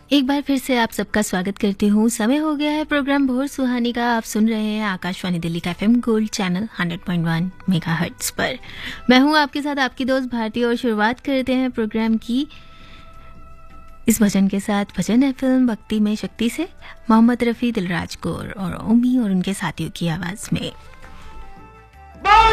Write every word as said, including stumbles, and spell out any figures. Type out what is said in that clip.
एक बार फिर से आप सबका स्वागत करती हूँ। समय हो गया है प्रोग्राम भोर सुहानी का। आप सुन रहे हैं आकाशवाणी दिल्ली का FM gold channel hundred point वन मेगाहर्ट्ज पर। मैं हूँ आपके साथ आपकी दोस्त भारती और शुरुआत करते हैं प्रोग्राम की इस भजन के साथ। भजन है फिल्म भक्ति में शक्ति से मोहम्मद रफ़ी, दिलराज कौर और ओमी और उनके साथियों की आवाज़ में।